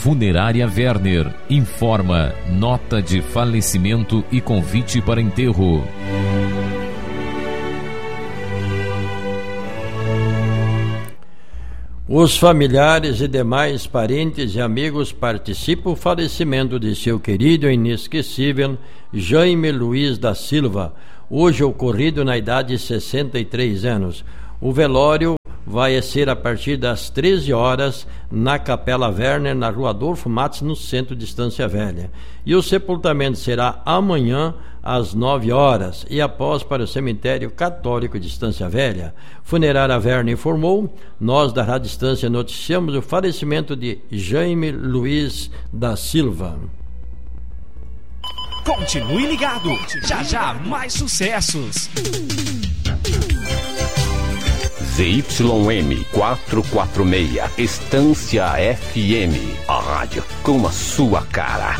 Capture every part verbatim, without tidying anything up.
Funerária Werner informa nota de falecimento e convite para enterro. Os familiares e demais parentes e amigos participam do falecimento de seu querido e inesquecível Jaime Luiz da Silva, hoje ocorrido na idade de sessenta e três anos. O velório vai ser a partir das treze horas na Capela Werner, na Rua Adolfo Matos, no centro de Estância Velha. E o sepultamento será amanhã às nove horas e após para o cemitério católico de Estância Velha. Funerária Werner informou: nós da Rádio Estância noticiamos o falecimento de Jaime Luiz da Silva. Continue ligado, já já mais sucessos. Z Y M quatrocentos e quarenta e seis, Estância F M, a rádio com a sua cara.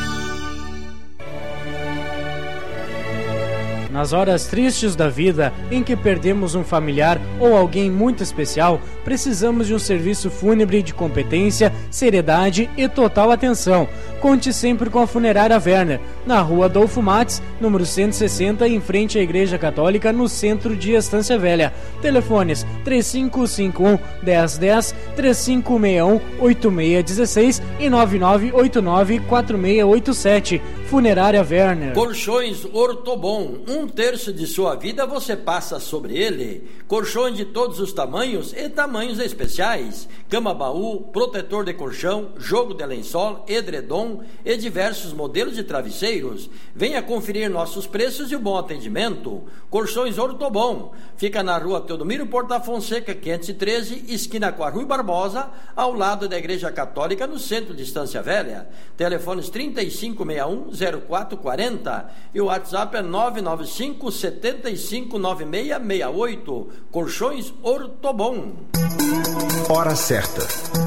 Nas horas tristes da vida, em que perdemos um familiar ou alguém muito especial, precisamos de um serviço fúnebre de competência, seriedade e total atenção. Conte sempre com a Funerária Werner, na Rua Adolfo Matos, número cento e sessenta, em frente à Igreja Católica, no centro de Estância Velha. Telefones três cinco cinco um, um zero um zero, três cinco seis um, oito seis um seis e nove nove oito nove, quatro seis oito sete. Funerária Werner. Colchões Ortobon, um terço de sua vida você passa sobre ele. Colchões de todos os tamanhos e tamanhos especiais. Cama-baú, protetor de colchão, jogo de lençol, edredom e diversos modelos de travesseiros. Venha conferir nossos preços e o bom atendimento. Colchões Ortobon. Fica na Rua Teodomiro Porta Fonseca, quinhentos e treze, esquina com a Rui Barbosa, ao lado da Igreja Católica, no centro de Estância Velha. Telefones trinta e cinco sessenta e um, zero quatro quarenta e o WhatsApp é nove nove cinco, sete cinco, nove seis seis oito. Colchões Ortobon. Hora certa.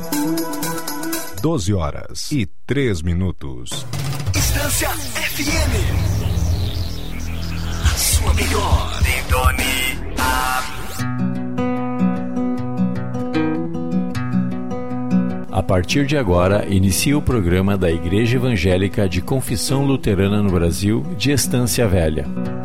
doze horas e três minutos. Estância F M. A sua melhor sintonia. A partir de agora, inicia o programa da Igreja Evangélica de Confissão Luterana no Brasil, de Estância Velha.